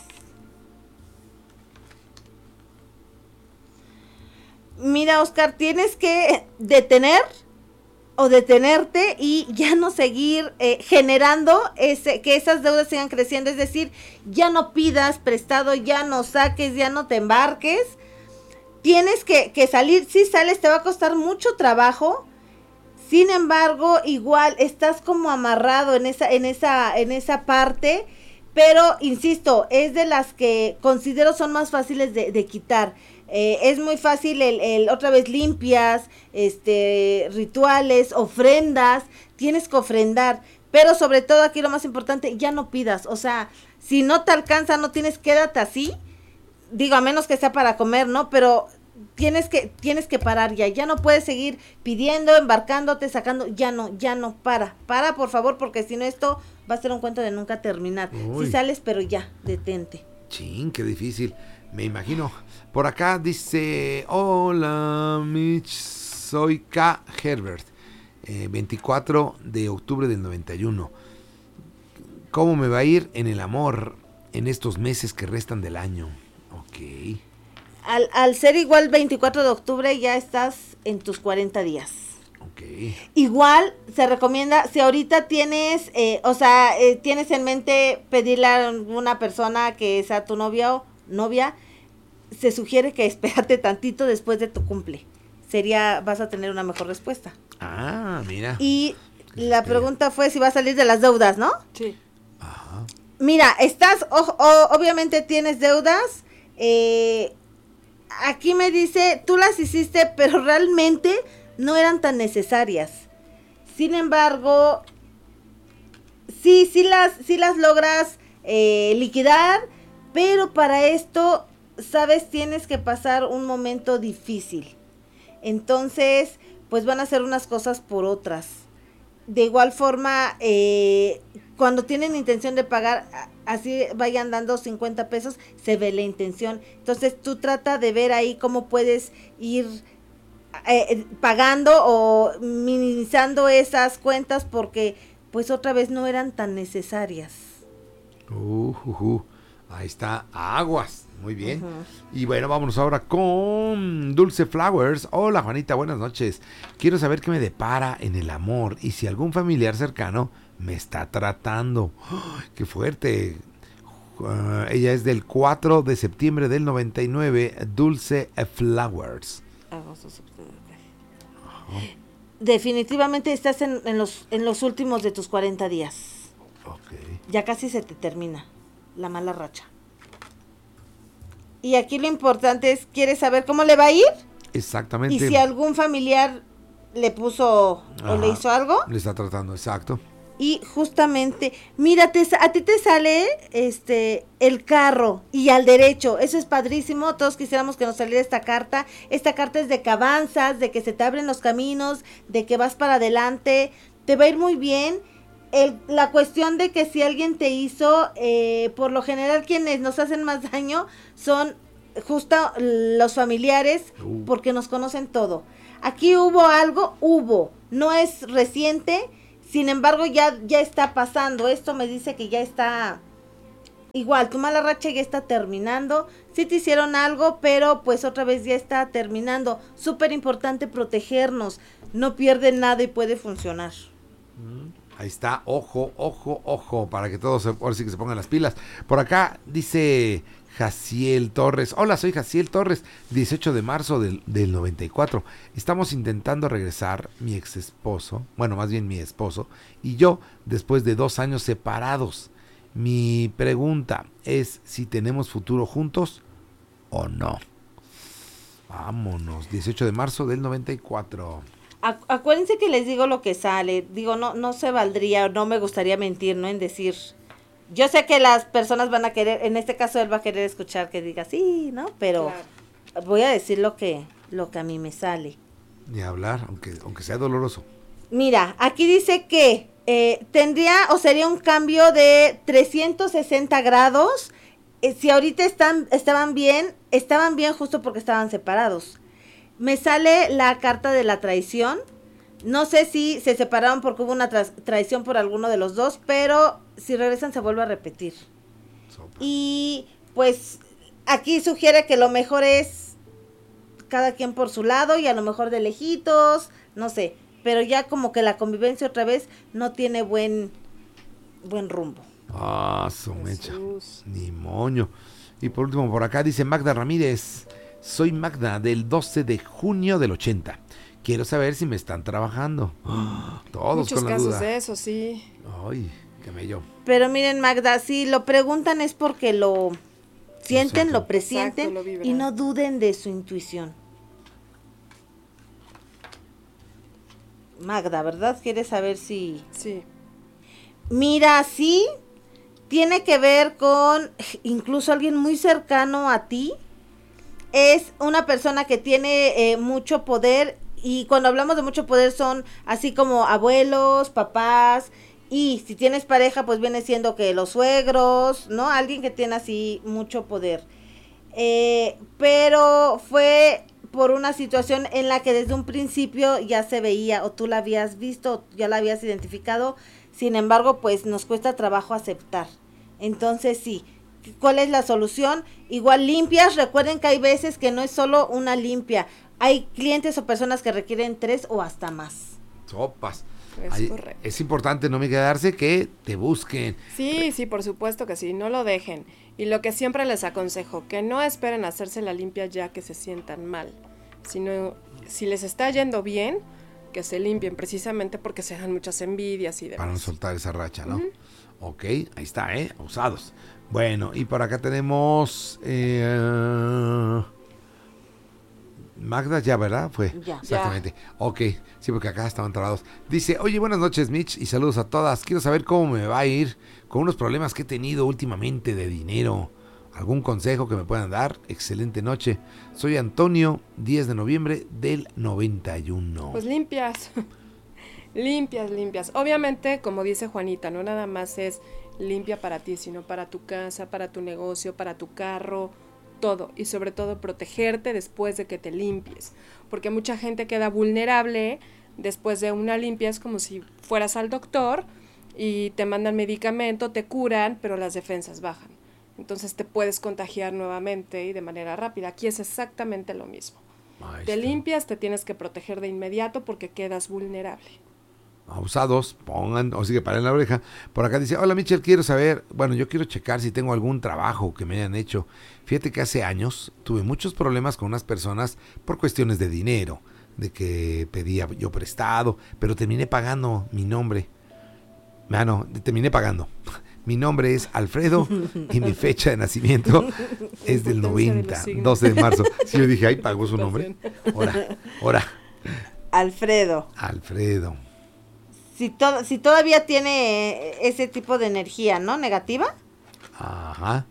Mira, Oscar, tienes que detener o detenerte y ya no seguir eh, generando ese, que esas deudas sigan creciendo. Es decir, ya no pidas prestado, ya no saques, ya no te embarques. Tienes que, que salir. Si sales te va a costar mucho trabajo. Sin embargo, igual estás como amarrado en esa, en esa, en esa parte, pero insisto, es de las que considero son más fáciles de, de quitar. Eh, es muy fácil el, el otra vez limpias, este, rituales, ofrendas, tienes que ofrendar, pero sobre todo aquí lo más importante, ya no pidas, o sea, si no te alcanza, no tienes, quédate así, digo, a menos que sea para comer, ¿no? Pero tienes que, tienes que parar ya, ya no puedes seguir pidiendo, embarcándote, sacando, ya no, ya no, para, para por favor, porque si no esto va a ser un cuento de nunca terminar. Uy. Si sales, pero ya, detente. Chin, qué difícil, me imagino. Por acá dice, hola Mitch, soy K. Herbert, eh, veinticuatro de octubre del noventa y uno. ¿Cómo me va a ir en el amor en estos meses que restan del año? Ok. Al, al ser igual veinticuatro de octubre ya estás en tus cuarenta días. Ok. Igual se recomienda, si ahorita tienes, eh, o sea, eh, tienes en mente pedirle a una persona que sea tu novia o novia, se sugiere que espérate tantito después de tu cumple. Sería, vas a tener una mejor respuesta. Ah, mira. Y Que se la espere. pregunta fue si va a salir de las deudas, ¿no? Sí. Ajá. Mira, estás, o, o- obviamente tienes deudas, eh, aquí me dice, tú las hiciste, pero realmente no eran tan necesarias. Sin embargo, sí, sí las, sí las logras eh, liquidar, pero para esto, sabes, tienes que pasar un momento difícil. Entonces, pues van a hacer unas cosas por otras. De igual forma, eh, cuando tienen intención de pagar, a- así vayan dando cincuenta pesos, se ve la intención. Entonces tú trata de ver ahí cómo puedes ir eh, pagando o minimizando esas cuentas porque pues otra vez no eran tan necesarias. Uh, uh, uh. Ahí está, aguas. Muy bien. Ujú. Y bueno, vámonos ahora con Dulce Flowers. Hola Juanita, buenas noches. Quiero saber qué me depara en el amor y si algún familiar cercano me está tratando. ¡Oh, qué fuerte! Uh, ella es del cuatro de septiembre del noventa y nueve, Dulce Flowers. Definitivamente estás en, en los, en los últimos de tus cuarenta días. Ok. Ya casi se te termina la mala racha. Y aquí lo importante es, ¿quieres saber cómo le va a ir? Exactamente. Y si algún familiar le puso o Ajá. le hizo algo, Le está tratando, exacto. Y justamente, mira, te, a ti te sale este el carro y al derecho, eso es padrísimo, todos quisiéramos que nos saliera esta carta. Esta carta es de que avanzas, de que se te abren los caminos, de que vas para adelante, te va a ir muy bien. El, la cuestión de que si alguien te hizo, eh, por lo general quienes nos hacen más daño son justo los familiares, uh. porque nos conocen todo. Aquí hubo algo, hubo, no es reciente. Sin embargo, ya, ya está pasando. Esto me dice que ya está igual. Tu mala racha ya está terminando. Sí te hicieron algo, pero pues otra vez ya está terminando. Súper importante protegernos. No pierden nada y puede funcionar. Ahí está. Ojo, ojo, ojo. Para que todos ahora sí que se pongan las pilas. Por acá dice Jaciel Torres. Hola, soy Jaciel Torres. dieciocho de marzo del, del noventa y cuatro. Estamos intentando regresar mi ex esposo, bueno, más bien mi esposo, y yo, después de dos años separados. Mi pregunta es si tenemos futuro juntos o no. Vámonos. dieciocho de marzo del noventa y cuatro. Acu- acuérdense que les digo lo que sale. Digo, no, no se valdría, no me gustaría mentir, ¿no? En decir... Yo sé que las personas van a querer, en este caso él va a querer escuchar que diga sí, ¿no? Pero claro, voy a decir lo que, lo que a mí me sale. Ni hablar, aunque, aunque sea doloroso. Mira, aquí dice que eh, tendría o sería un cambio de trescientos sesenta grados. Eh, si ahorita están, estaban bien, estaban bien justo porque estaban separados. Me sale la carta de la traición. No sé si se separaron porque hubo una tra- traición por alguno de los dos, pero si regresan se vuelve a repetir. Sopa. Y pues aquí sugiere que lo mejor es cada quien por su lado y a lo mejor de lejitos, no sé, pero ya como que la convivencia otra vez no tiene buen buen rumbo. Ah, su mecha, ni moño. Y por último por acá dice Magda Ramírez, soy Magda del doce de junio del ochenta. Quiero saber si me están trabajando. Oh, todos Muchos con la casos duda. de eso, sí. Ay, qué mello. Pero miren, Magda, si lo preguntan es porque lo sienten, Exacto. lo presienten Exacto, lo y no duden de su intuición. Magda, ¿verdad? ¿Quieres saber si...? Sí. Mira, sí, tiene que ver con incluso alguien muy cercano a ti. Es una persona que tiene eh, mucho poder. Y cuando hablamos de mucho poder son así como abuelos, papás, y si tienes pareja pues viene siendo que los suegros, ¿no? Alguien que tiene así mucho poder. Eh, pero fue por una situación en la que desde un principio ya se veía o tú la habías visto, ya la habías identificado, sin embargo pues nos cuesta trabajo aceptar. Entonces sí, ¿cuál es la solución? Igual limpias, recuerden que hay veces que no es solo una limpia. Hay clientes o personas que requieren tres o hasta más. Sopas. Es Ay, correcto. Es importante no me quedarse que te busquen. Sí, sí, por supuesto que sí, no lo dejen. Y lo que siempre les aconsejo, que no esperen a hacerse la limpia ya que se sientan mal, sino si les está yendo bien, que se limpien precisamente porque se dan muchas envidias y demás. Para no soltar esa racha, ¿no? Uh-huh. Ok, ahí está, ¿eh? Usados. Bueno, y por acá tenemos... Eh, Magda ya, ¿verdad? Fue. Ya. Exactamente. Ya. Ok, sí, porque acá estaban trabados. Dice, oye, buenas noches, Mitch, y saludos a todas. Quiero saber cómo me va a ir con unos problemas que he tenido últimamente de dinero. ¿Algún consejo que me puedan dar? Excelente noche. Soy Antonio, diez de noviembre del noventa y uno. Pues limpias. limpias, limpias. Obviamente, como dice Juanita, no nada más es limpia para ti, sino para tu casa, para tu negocio, para tu carro, todo, y sobre todo protegerte después de que te limpies, porque mucha gente queda vulnerable después de una limpia. Es como si fueras al doctor y te mandan medicamento, te curan, pero las defensas bajan, entonces te puedes contagiar nuevamente y de manera rápida. Aquí es exactamente lo mismo. Te limpias, te tienes que proteger de inmediato porque quedas vulnerable. Abusados, pongan, o sigue paren la oreja. Por acá dice, hola Michelle, quiero saber, bueno, yo quiero checar si tengo algún trabajo que me hayan hecho. Fíjate que hace años tuve muchos problemas con unas personas por cuestiones de dinero, de que pedía yo prestado, pero terminé pagando mi nombre. Ah, no, terminé pagando. Mi nombre es Alfredo y mi fecha de nacimiento es del noventa, doce de marzo. Sí, yo dije, ay, pagó su nombre. Ahora, ahora. Alfredo. Alfredo. si, to- si todavía tiene ese tipo de energía, ¿no? Negativa. Ajá.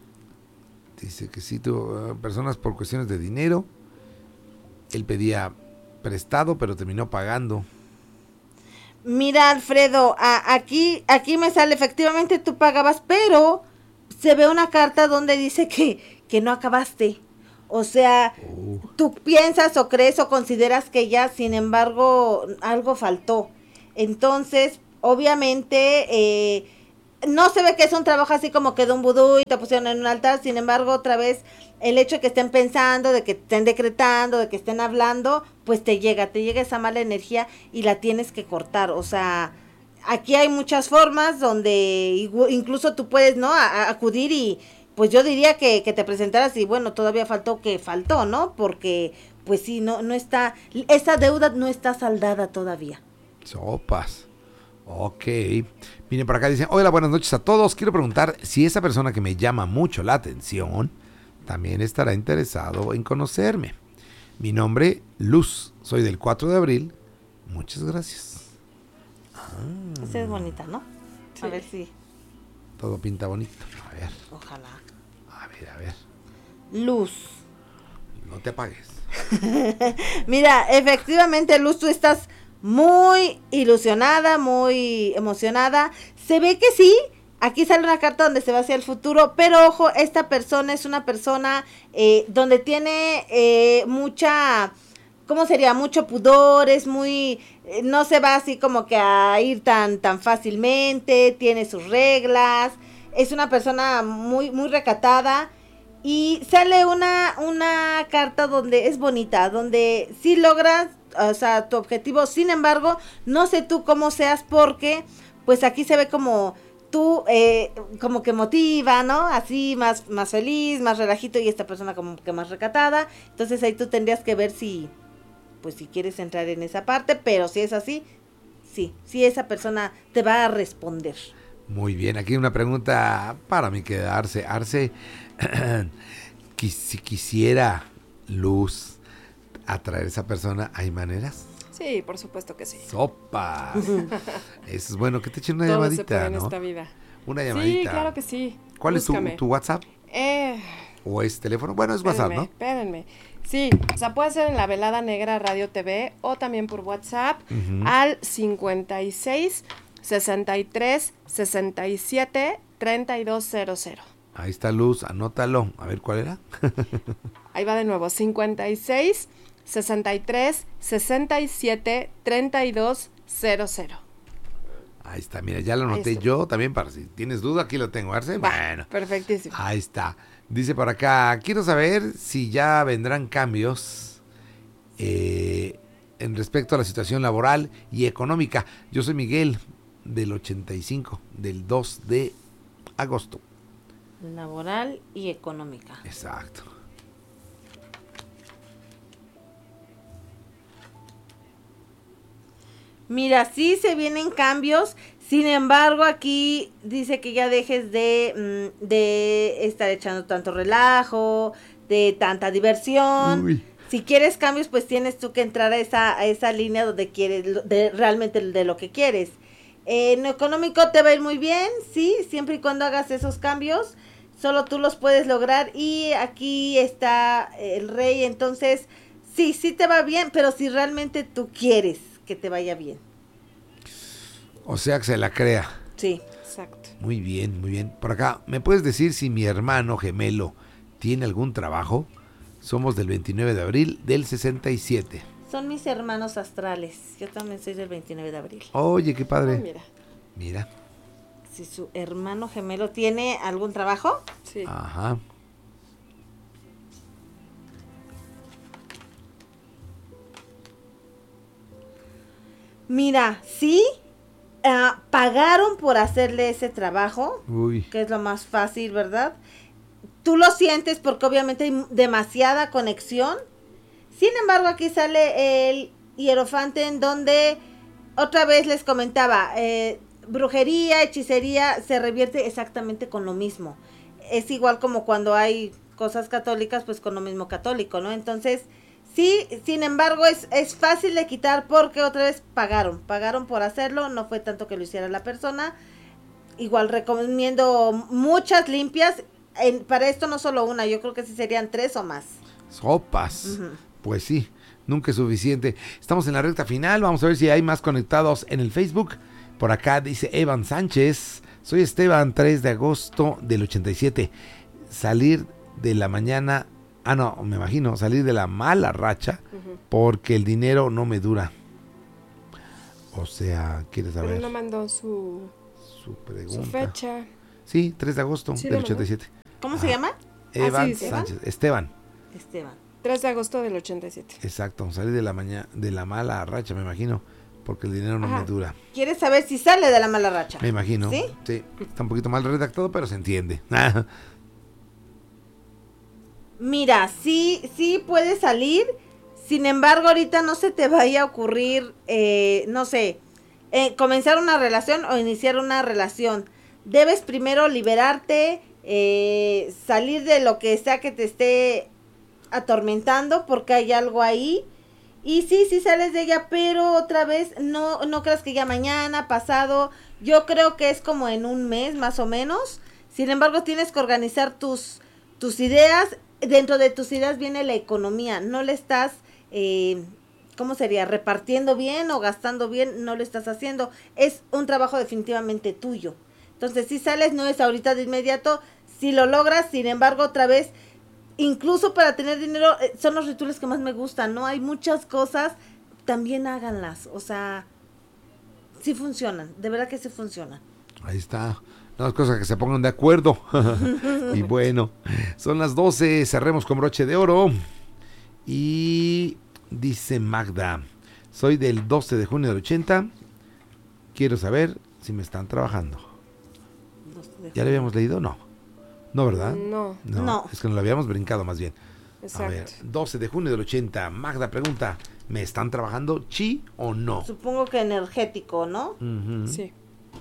Dice que sí, tuvo uh, personas por cuestiones de dinero. Él pedía prestado, pero terminó pagando. Mira, Alfredo, a- aquí, aquí me sale, efectivamente tú pagabas, pero se ve una carta donde dice que, que no acabaste. O sea, Oh. tú piensas o crees o consideras que ya, sin embargo, algo faltó. Entonces, obviamente, eh, no se ve que es un trabajo así como que de un vudú y te pusieron en un altar. Sin embargo, otra vez, el hecho de que estén pensando, de que estén decretando, de que estén hablando, pues te llega, te llega esa mala energía y la tienes que cortar. O sea, aquí hay muchas formas donde igu- incluso tú puedes, ¿no? A- a- acudir y pues yo diría que, que te presentaras y bueno, todavía faltó que faltó, ¿no? Porque pues sí, no, no está, esa deuda no está saldada todavía. Sopas. Ok. Miren, por acá dicen, hola, buenas noches a todos. Quiero preguntar si esa persona que me llama mucho la atención también estará interesado en conocerme. Mi nombre, Luz. Soy del cuatro de abril. Muchas gracias. Ah, Esa es bonita, ¿no? Sí. A ver si, todo pinta bonito. A ver, ojalá. a ver, a ver. Luz. No te apagues. Mira, efectivamente, Luz, tú estás muy ilusionada, muy emocionada. Se ve que sí. Aquí sale una carta donde se va hacia el futuro, pero ojo, esta persona es una persona eh, donde tiene eh, mucha, ¿cómo sería? Mucho pudor, es muy, eh, no se va así como que a ir tan, tan fácilmente, tiene sus reglas, es una persona muy, muy recatada. Y sale una, una carta donde es bonita, donde sí logras, o sea, tu objetivo. Sin embargo, no sé tú cómo seas porque, pues aquí se ve como tú, eh, como que motiva, ¿no? Así, más, más feliz, más relajito y esta persona como que más recatada. Entonces ahí tú tendrías que ver si, pues si quieres entrar en esa parte, pero si es así, sí, sí esa persona te va a responder. Muy bien, aquí una pregunta para mí quedarse. Arce, quis- si quisiera Luz atraer a esa persona, ¿hay maneras? Sí, por supuesto que sí. Sopas. Eso es bueno, que te echen una Todo se puede llamadita, en ¿no? esta vida. Una llamadita. Sí, claro que sí. ¿Cuál Búscame. es tu, tu WhatsApp? Eh, ¿O es teléfono? Bueno, es WhatsApp, espérenme, ¿no? espérenme. Sí, o sea, puede ser en la Velada Negra Radio T V o también por WhatsApp Ujú. al cincuenta y seis, sesenta y tres, sesenta y siete, treinta y dos cero cero. Ahí está Luz, anótalo. A ver, ¿cuál era? Ahí va de nuevo, cincuenta y seis, sesenta y tres, sesenta y siete, treinta y dos cero cero. Ahí está, mira, ya lo Ahí anoté está. yo también para si tienes duda, aquí lo tengo, Arce. Va, Bueno, perfectísimo. ahí está. Dice por acá, quiero saber si ya vendrán cambios eh, en respecto a la situación laboral y económica. Yo soy Miguel, del ochenta y cinco, del dos de agosto. Laboral y económica. Exacto. Mira, sí se vienen cambios, sin embargo aquí dice que ya dejes de, mm, de estar echando tanto relajo, de tanta diversión. Uy. Si quieres cambios, pues tienes tú que entrar a esa, a esa línea donde quieres, lo- de realmente de lo que quieres. Eh, en lo económico te va a ir muy bien, sí, siempre y cuando hagas esos cambios, solo tú los puedes lograr y aquí está el rey, entonces sí, sí te va bien, pero si realmente tú quieres que te vaya bien. O sea que se la crea. Sí. Exacto. Muy bien, muy bien. Por acá, ¿me puedes decir si mi hermano gemelo tiene algún trabajo? Somos del veintinueve de abril del sesenta y siete. Son mis hermanos astrales. Yo también soy del veintinueve de abril. Oye, qué Ah, padre. mira. Mira. Si su hermano gemelo tiene algún trabajo, Sí. Ajá. mira, sí, ah, pagaron por hacerle ese trabajo, Uy. que es lo más fácil, ¿verdad? Tú lo sientes porque obviamente hay demasiada conexión. Sin embargo, aquí sale el hierofante en donde otra vez les comentaba, eh, brujería, hechicería, se revierte exactamente con lo mismo. Es igual como cuando hay cosas católicas, pues con lo mismo católico, ¿no? Entonces, Sí, sin embargo, es, es fácil de quitar porque otra vez pagaron, pagaron por hacerlo, no fue tanto que lo hiciera la persona. Igual recomiendo muchas limpias, en, para esto no solo una, yo creo que sí serían tres o más. Sopas, Ujú. pues sí, nunca es suficiente. Estamos en la recta final, vamos a ver si hay más conectados en el Facebook. Por acá dice Evan Sánchez, soy Esteban, tres de agosto del ochenta y siete. Salir de la mañana, ah no, me imagino, salir de la mala racha Ujú. porque el dinero no me dura. O sea, ¿quieres Pero saber no mandó su, su pregunta? su fecha. Sí, tres de agosto Sí, del lo ochenta y siete. ¿Cómo Ah. se llama? Evan dice. Sánchez, Esteban. Esteban. tres de agosto del ochenta y siete. Exacto, salir de la mañana, de la mala racha, me imagino, porque el dinero no Ajá. me dura. ¿Quieres saber si sale de la mala racha? Me imagino. ¿Sí? Sí, está un poquito mal redactado, pero se entiende. Mira, sí, sí puede salir, sin embargo ahorita no se te vaya a ocurrir, eh, no sé, eh, comenzar una relación o iniciar una relación. Debes primero liberarte, eh, salir de lo que sea que te esté atormentando porque hay algo ahí. Y sí, sí sales de ella, pero otra vez no, no creas que ya mañana, pasado, yo creo que es como en un mes más o menos. Sin embargo, tienes que organizar tus, tus ideas. Dentro de tus ideas viene la economía. No le estás, eh, ¿cómo sería? Repartiendo bien o gastando bien, no lo estás haciendo. Es un trabajo definitivamente tuyo. Entonces, si sales, no es ahorita de inmediato. Si lo logras, sin embargo, otra vez, incluso para tener dinero, eh, son los rituales que más me gustan, ¿no? Hay muchas cosas, también háganlas. O sea, sí funcionan. De verdad que sí funcionan. Ahí está. Las cosas que se pongan de acuerdo. Y bueno, son las doce, cerremos con broche de oro. Y dice Magda, soy del doce de junio del ochenta. Quiero saber si me están trabajando. ¿Ya le habíamos leído? No. No, ¿verdad? No, No. Es que nos lo habíamos brincado más bien. exacto. A ver, doce de junio del ochenta. Magda pregunta, ¿me están trabajando chi o no? Supongo que energético, ¿no? Ujú. Sí.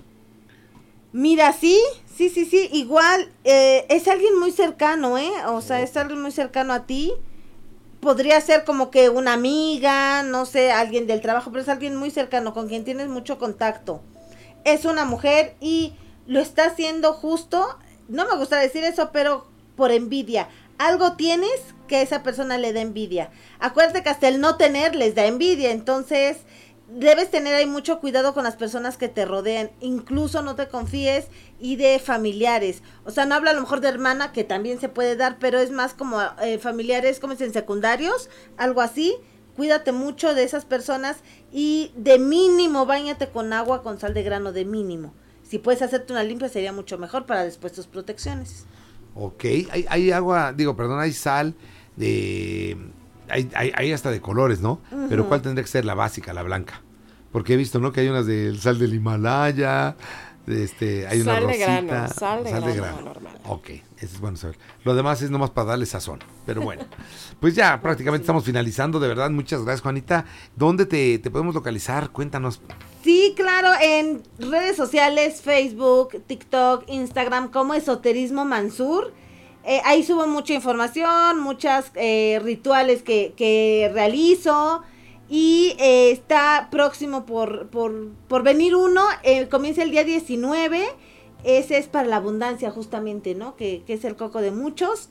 Mira, sí, sí, sí, sí, igual, eh, es alguien muy cercano, ¿eh? O sea, es alguien muy cercano a ti. Podría ser como que una amiga, no sé, alguien del trabajo, pero es alguien muy cercano, con quien tienes mucho contacto. Es una mujer y lo está haciendo justo, no me gusta decir eso, pero por envidia. Algo tienes que esa persona le da envidia. Acuérdate que hasta el no tener les da envidia, entonces debes tener ahí mucho cuidado con las personas que te rodean, incluso no te confíes, y de familiares, o sea, no habla a lo mejor de hermana, que también se puede dar, pero es más como eh, familiares, como dicen, secundarios, algo así. Cuídate mucho de esas personas y de mínimo báñate con agua con sal de grano, de mínimo. Si puedes hacerte una limpia sería mucho mejor para después tus protecciones. Ok, hay, hay agua, digo, perdón, hay sal de... Hay, hay, hay hasta de colores, ¿no? Ujú. Pero ¿cuál tendría que ser la básica, la blanca? Porque he visto, ¿no? Que hay unas de sal del Himalaya, de este, hay una Sal de rosita. grano, sal de grano, normal. Ok, eso es bueno saber. Lo demás es nomás para darle sazón, pero bueno. Pues ya prácticamente estamos finalizando, de verdad, muchas gracias, Juanita. ¿Dónde te, te podemos localizar? Cuéntanos. Sí, claro, en redes sociales, Facebook, TikTok, Instagram, como Esoterismo Mansur. Eh, ahí subo mucha información, muchos eh, rituales que, que realizo. Y eh, está próximo por, por, por venir uno, eh, comienza el día diecinueve. Ese es para la abundancia justamente, ¿no? Que, que es el coco de muchos.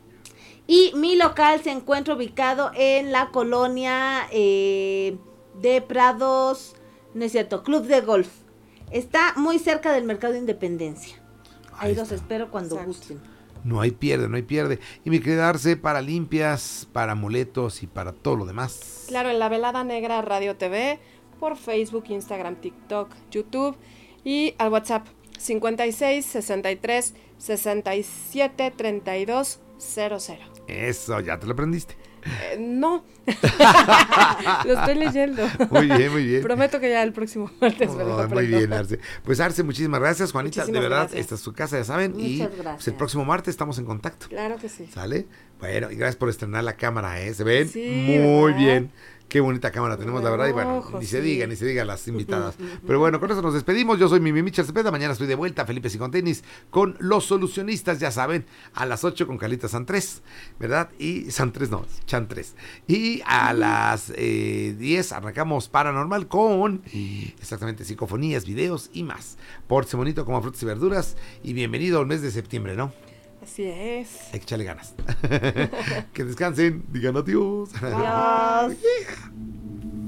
Y mi local se encuentra ubicado en la colonia eh, de Prados, no es cierto, Club de Golf. Está muy cerca del Mercado de Independencia. Ahí, Ahí los está. espero cuando Exacto. gusten. No hay pierde, no hay pierde. Y mi querida Arce, para limpias, para amuletos y para todo lo demás. Claro, en La Velada Negra Radio T V, por Facebook, Instagram, TikTok, YouTube y al WhatsApp cincuenta y seis, sesenta y tres, sesenta y siete, treinta y dos, cero cero. Eso, ya te lo aprendiste. Eh, no, lo estoy leyendo. Muy bien, muy bien. Prometo que ya el próximo martes me lo Oh, muy aprendo. bien, Arce. Pues Arce, muchísimas gracias, Juanita. Muchísimas de verdad, gracias. esta es su casa, ya saben. y Muchas pues, gracias. el próximo martes estamos en contacto. Claro que sí. ¿Sale? Bueno, y gracias por estrenar la cámara, ¿eh? Se ven Sí, muy ¿verdad? bien. Qué bonita cámara tenemos, la verdad, y bueno, Ojo, ni se sí. diga, ni se diga las invitadas. Pero bueno, con eso nos despedimos. Yo soy Mimi Michel Cepeda, mañana estoy de vuelta, Felipe Sigón Tenis, con Los Solucionistas, ya saben, a las ocho con Carlita Santrés, ¿verdad? Y Santrés no, Chantrés. Y a las eh, diez arrancamos Paranormal con exactamente psicofonías, videos y más. Pórtese bonito como frutas y verduras y bienvenido al mes de septiembre, ¿no? Así es. Hay que echarle ganas. Que descansen, digan adiós. Adiós.